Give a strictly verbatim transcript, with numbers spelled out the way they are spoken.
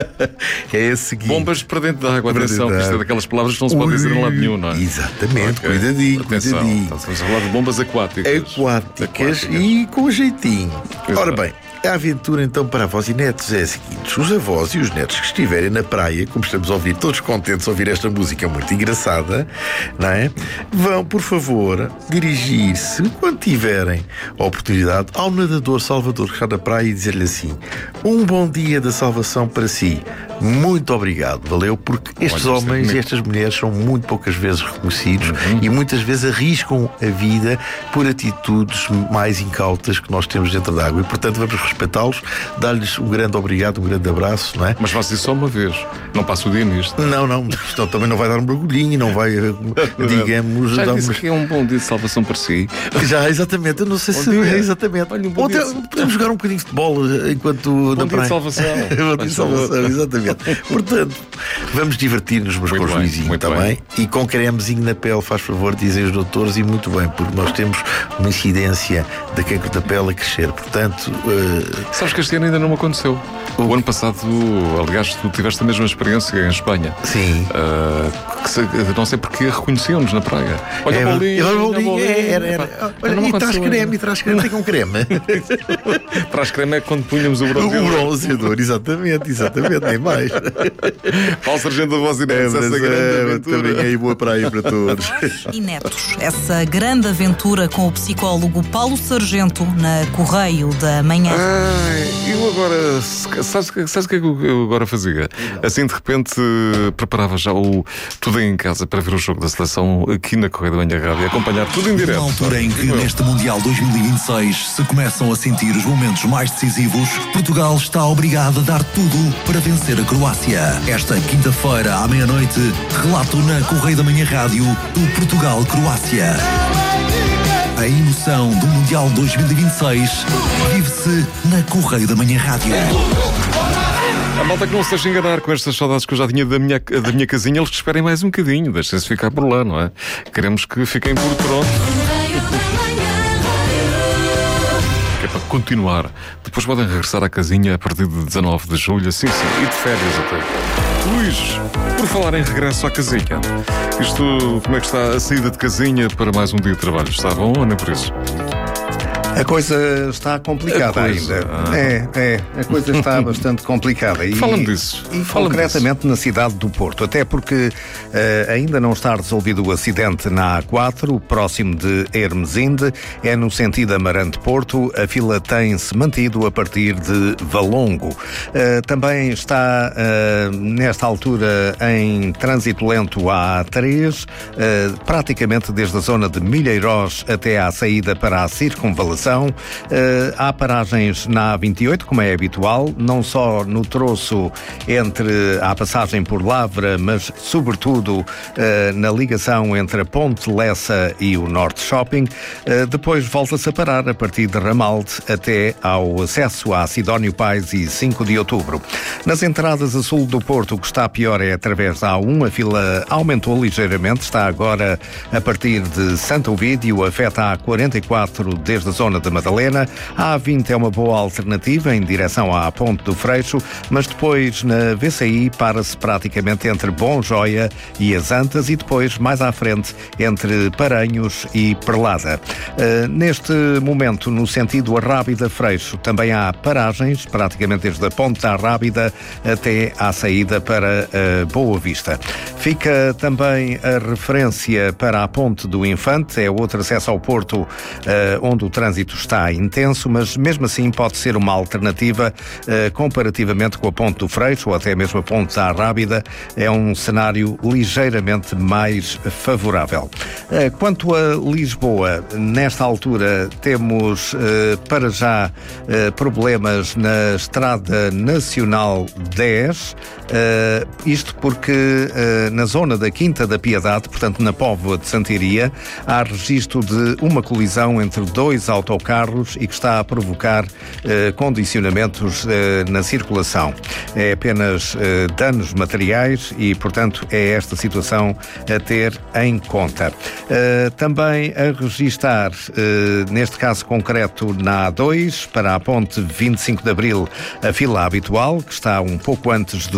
É a seguinte: bombas para dentro da água, Para atenção, dentro da que isto é água. daquelas palavras que não se pode dizer em lado nenhum, não é? Exatamente, Ok. cuidadinho, Atenção, cuidadinho. então, estamos a falar de bombas aquáticas. Aquáticas, Aquáticas. e com jeitinho. Exato. Ora bem, a aventura então para avós e netos é a seguinte: os avós e os netos que estiverem na praia, como estamos a ouvir, todos contentes a ouvir esta música muito engraçada, não é? Vão, por favor, dirigir-se, quando tiverem a oportunidade, ao nadador Salvador que está na praia e dizer-lhe assim: um bom dia da salvação para si. Muito obrigado, valeu, porque estes Olha, isto é homens e bonito. estas mulheres são muito poucas vezes reconhecidos e muitas vezes arriscam a vida por atitudes mais incautas que nós temos dentro da água. E, portanto, vamos respeitá-los, dar-lhes um grande obrigado, um grande abraço, não é? Mas faço isso só uma vez. Não passo o dia nisto. Não, não, isto também não vai dar um mergulhinho, não vai, eh, digamos, Já dar disse umas- que é um bom dia de salvação para si. Já, exatamente, eu não sei Bom se dia. é exatamente. Olha, um bom Outra- dia de- podemos jogar um bocadinho de futebol eh, enquanto na dia de praia. salvação. Bom dia de salvação, exatamente. Portanto, vamos divertir-nos, meus Muito com o bem, juizinho, muito está bem. bem? E com cremezinho na pele, faz favor, dizem os doutores, e muito bem, porque nós temos uma incidência da cancro da pele a crescer. Portanto, eh, Sabes que este ano ainda não me aconteceu. O ano passado, aliás, tu tiveste a mesma experiência em Espanha. sim. Ah, que se- não sei porque reconheciam-nos na praia. Olha É, a bolinha, olha a olha a bolinha, bolinha. era, era. Epá, Olha, não me e traz aconteceu creme, ainda. e traz creme, tem com creme. Para as creme é quando punhamos o O bronzeador. bronzeador, exatamente, exatamente, nem mais. Paulo Sargento da Voz e Neves, essa grande É, aventura. também aí boa praia para todos. E netos. Essa grande aventura com o psicólogo Paulo Sargento na Correio da Manhã. Ai, eu agora, sabes, sabes o que é que eu agora fazia? Assim, de repente, eh, preparava já o tudo em casa para ver o jogo da seleção aqui na Correio da Manhã Rádio e acompanhar tudo em direto. Na altura em que neste Mundial dois mil e vinte e seis se começam a sentir os momentos mais decisivos, Portugal está obrigado a dar tudo para vencer a Croácia. Esta quinta-feira, à meia-noite, relato na Correio da Manhã Rádio do Portugal-Croácia. A emoção do Mundial dois mil e vinte e seis vive-se na Correio da Manhã Rádio. A malta que não se deixa enganar com estas saudades que eu já tinha da minha, da minha casinha, eles que esperem mais um bocadinho, deixem-se ficar por lá, não é? Queremos que fiquem por pronto. Que é para continuar. Depois podem regressar à casinha a partir de dezanove de julho, sim, sim, e de férias até. Luís, por falar em regresso à casinha, isto, como é que está a saída de casinha para mais um dia de trabalho? Está bom ou nem por isso? A coisa está complicada A coisa, ainda. ah. É, é. A coisa está bastante complicada. E, Fala-me disso. E Fala-me concretamente na cidade do Porto. Até porque eh, ainda não está resolvido o acidente na A quatro, próximo de Hermesinde. É no sentido Amarante-Porto. A fila tem-se mantido a partir de Valongo. Eh, também está, eh, nesta altura, em trânsito lento a A três, eh, praticamente desde a zona de Milheirós até à saída para a circunvalação. Uh, há paragens na A vinte e oito, como é habitual, não só no troço entre a passagem por Lavra, mas sobretudo uh, na ligação entre a Ponte Lessa e o Norte Shopping. Uh, depois volta-se a parar a partir de Ramalde até ao acesso a Sidónio Pais e cinco de outubro. Nas entradas a sul do Porto, o que está pior é através da A um, a fila aumentou ligeiramente, está agora a partir de Santo Ovídio, afeta a A quarenta e quatro desde a zona da Madalena. A A vinte é uma boa alternativa em direção à Ponte do Freixo, mas depois na V C I para-se praticamente entre Bom Joia e as Antas e depois mais à frente entre Paranhos e Perlada. Uh, neste momento, no sentido Arrábida-Freixo, também há paragens, praticamente desde a Ponte da Arrábida até à saída para uh, Boa Vista. Fica também a referência para a Ponte do Infante, é outro acesso ao Porto uh, onde o trânsito está intenso, mas mesmo assim pode ser uma alternativa uh, comparativamente com a Ponte do Freixo ou até mesmo a Ponte da Arrábida. É um cenário ligeiramente mais favorável. Uh, quanto a Lisboa, nesta altura temos uh, para já uh, problemas na Estrada Nacional dez, uh, isto porque uh, na zona da Quinta da Piedade, portanto na Póvoa de Santiria, há registro de uma colisão entre dois autocarros e que está a provocar eh, condicionamentos eh, na circulação. É apenas eh, danos materiais e, portanto, é esta situação a ter em conta. Eh, também a registar, eh, neste caso concreto, na A dois, para a ponte vinte e cinco de Abril, a fila habitual, que está um pouco antes do